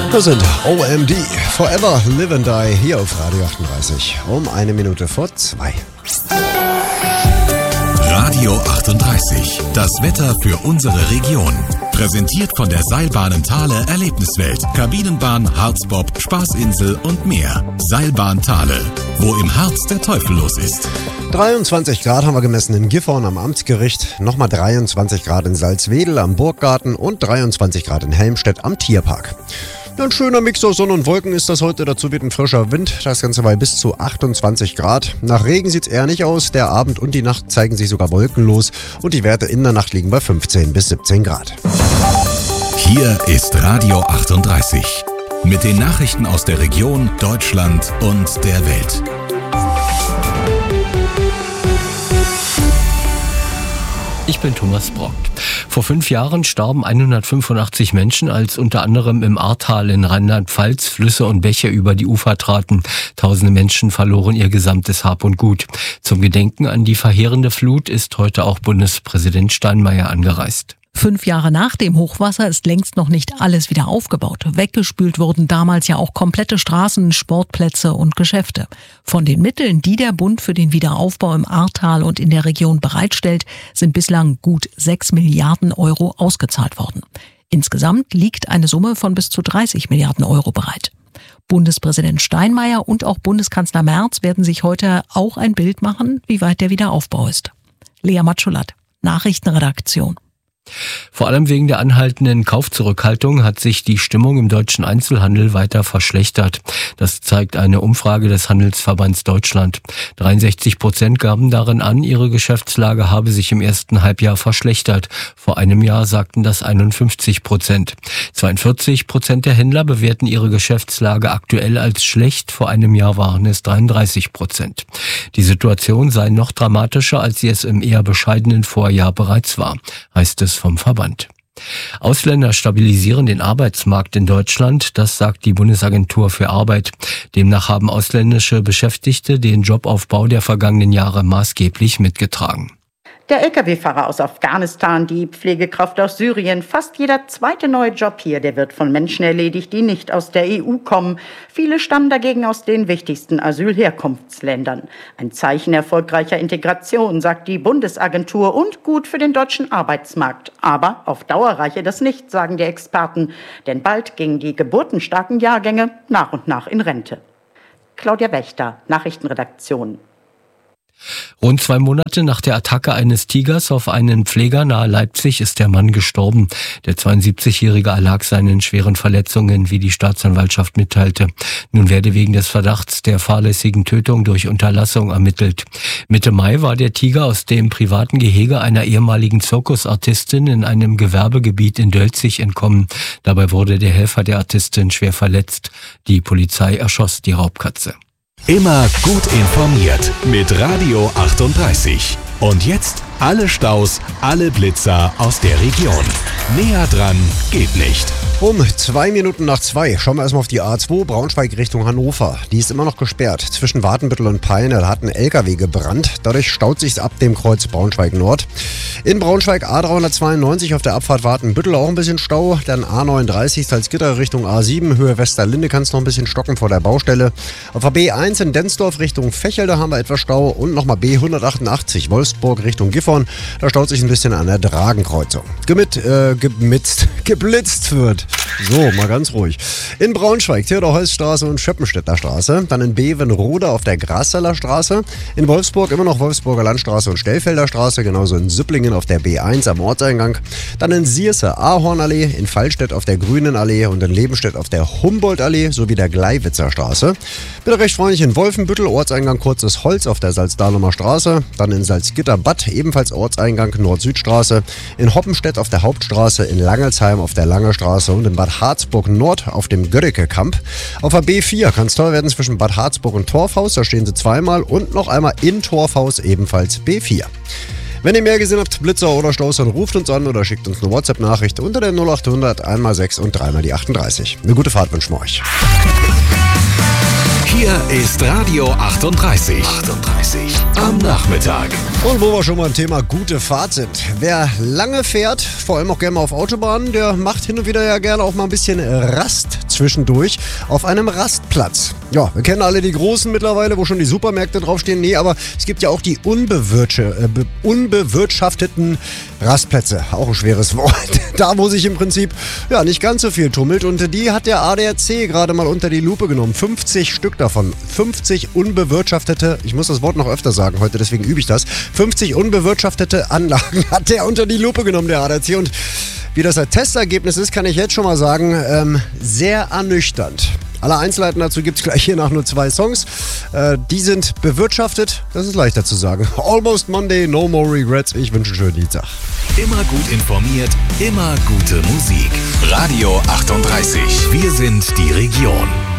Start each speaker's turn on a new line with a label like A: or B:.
A: Das sind OMD, Forever Live and Die, hier auf Radio 38, um 1:02.
B: Radio 38, das Wetter für unsere Region. Präsentiert von der Seilbahn Thale Erlebniswelt, Kabinenbahn, Harzbob, Spaßinsel und mehr. Seilbahn Thale, wo im Harz der Teufel los ist.
A: 23 Grad haben wir gemessen in Gifhorn am Amtsgericht, nochmal 23 Grad in Salzwedel am Burggarten und 23 Grad in Helmstedt am Tierpark. Ein schöner Mix aus Sonne und Wolken ist das heute, dazu wird ein frischer Wind, das Ganze bei bis zu 28 Grad. Nach Regen sieht es eher nicht aus, der Abend und die Nacht zeigen sich sogar wolkenlos und die Werte in der Nacht liegen bei 15 bis 17 Grad.
B: Hier ist Radio 38 mit den Nachrichten aus der Region, Deutschland und der Welt.
C: Ich bin Thomas Brock. Vor 5 Jahren starben 185 Menschen, als unter anderem im Ahrtal in Rheinland-Pfalz Flüsse und Bäche über die Ufer traten. Tausende Menschen verloren ihr gesamtes Hab und Gut. Zum Gedenken an die verheerende Flut ist heute auch Bundespräsident Steinmeier angereist.
D: 5 Jahre nach dem Hochwasser ist längst noch nicht alles wieder aufgebaut. Weggespült wurden damals ja auch komplette Straßen, Sportplätze und Geschäfte. Von den Mitteln, die der Bund für den Wiederaufbau im Ahrtal und in der Region bereitstellt, sind bislang gut 6 Milliarden Euro ausgezahlt worden. Insgesamt liegt eine Summe von bis zu 30 Milliarden Euro bereit. Bundespräsident Steinmeier und auch Bundeskanzler Merz werden sich heute auch ein Bild machen, wie weit der Wiederaufbau ist. Lea Matschulat, Nachrichtenredaktion.
C: Vor allem wegen der anhaltenden Kaufzurückhaltung hat sich die Stimmung im deutschen Einzelhandel weiter verschlechtert. Das zeigt eine Umfrage des Handelsverbands Deutschland. 63% gaben darin an, ihre Geschäftslage habe sich im ersten Halbjahr verschlechtert. Vor einem Jahr sagten das 51%. 42% der Händler bewerten ihre Geschäftslage aktuell als schlecht. Vor einem Jahr waren es 33%. Die Situation sei noch dramatischer, als sie es im eher bescheidenen Vorjahr bereits war, heißt es vom Verband. Ausländer stabilisieren den Arbeitsmarkt in Deutschland, das sagt die Bundesagentur für Arbeit. Demnach haben ausländische Beschäftigte den Jobaufbau der vergangenen Jahre maßgeblich mitgetragen.
E: Der Lkw-Fahrer aus Afghanistan, die Pflegekraft aus Syrien, fast jeder zweite neue Job hier, der wird von Menschen erledigt, die nicht aus der EU kommen. Viele stammen dagegen aus den wichtigsten Asylherkunftsländern. Ein Zeichen erfolgreicher Integration, sagt die Bundesagentur, und gut für den deutschen Arbeitsmarkt. Aber auf Dauer reiche das nicht, sagen die Experten, denn bald gingen die geburtenstarken Jahrgänge nach und nach in Rente. Claudia Wächter, Nachrichtenredaktion.
C: Rund 2 Monate nach der Attacke eines Tigers auf einen Pfleger nahe Leipzig ist der Mann gestorben. Der 72-Jährige erlag seinen schweren Verletzungen, wie die Staatsanwaltschaft mitteilte. Nun werde wegen des Verdachts der fahrlässigen Tötung durch Unterlassung ermittelt. Mitte Mai war der Tiger aus dem privaten Gehege einer ehemaligen Zirkusartistin in einem Gewerbegebiet in Dölzig entkommen. Dabei wurde der Helfer der Artistin schwer verletzt. Die Polizei erschoss die Raubkatze.
B: Immer gut informiert mit Radio 38. Und jetzt alle Staus, alle Blitzer aus der Region. Näher dran geht nicht.
A: Um 2:02 schauen wir erstmal auf die A2 Braunschweig Richtung Hannover. Die ist immer noch gesperrt. Zwischen Watenbüttel und Peine hat ein LKW gebrannt. Dadurch staut sich's ab dem Kreuz Braunschweig Nord. In Braunschweig A392 auf der Abfahrt Watenbüttel auch ein bisschen Stau. Dann A39 Salzgitter Richtung A7 Höhe Westerlinde kann es noch ein bisschen stocken vor der Baustelle. Auf der B1 in Densdorf Richtung Vechelde haben wir etwas Stau. Und nochmal B188 Wolfsburg Richtung Gifhorn. Da staut sich ein bisschen an der Dragenkreuzung. Geblitzt wird. So, mal ganz ruhig. In Braunschweig, Theodor-Heuss-Straße und Schöppenstädter Straße. Dann in Bevenrode auf der Grasseller Straße. In Wolfsburg immer noch Wolfsburger Landstraße und Stellfelder Straße. Genauso in Süpplingen auf der B1 am Ortseingang. Dann in Sierse Ahornallee, in Fallstedt auf der Grünen Allee und in Lebenstedt auf der Humboldtallee sowie der Gleiwitzer Straße. Bitte recht freundlich in Wolfenbüttel, Ortseingang Kurzes Holz auf der Salzdahlumer Straße. Dann in Salzgitter-Bad, ebenfalls Ortseingang Nord-Süd-Straße. In Hoppenstedt auf der Hauptstraße, in Langelsheim auf der Lange Straße und in Bad Harzburg Nord auf dem Gödecke-Kamp. Auf der B4 kann es teuer werden zwischen Bad Harzburg und Torfhaus, da stehen sie zweimal und noch einmal in Torfhaus ebenfalls B4. Wenn ihr mehr gesehen habt, Blitzer oder Staus, dann ruft uns an oder schickt uns eine WhatsApp-Nachricht unter der 0800 1x6 und 3x38. Eine gute Fahrt wünschen wir euch.
B: Hier ist Radio 38. Am Nachmittag.
A: Und wo wir schon beim Thema gute Fahrt sind. Wer lange fährt, vor allem auch gerne mal auf Autobahnen, der macht hin und wieder ja gerne auch mal ein bisschen Rast zwischendurch auf einem Rastplatz. Ja, wir kennen alle die großen mittlerweile, wo schon die Supermärkte draufstehen. Nee, aber es gibt ja auch die unbewirtschafteten Rastplätze. Auch ein schweres Wort. Da, wo sich im Prinzip ja nicht ganz so viel tummelt. Und die hat der ADAC gerade mal unter die Lupe genommen. 50 Stück davon. 50 unbewirtschaftete, ich muss das Wort noch öfter sagen heute, deswegen übe ich das. 50 unbewirtschaftete Anlagen hat der unter die Lupe genommen, der ADAC. Und wie das Testergebnis ist, kann ich jetzt schon mal sagen, sehr ernüchternd. Alle Einzelheiten dazu gibt es gleich hier nach nur 2 Songs. Die sind bewirtschaftet, das ist leichter zu sagen. Almost Monday, no more regrets. Ich wünsche einen schönen Dienstag.
B: Immer gut informiert, immer gute Musik. Radio 38. Wir sind die Region.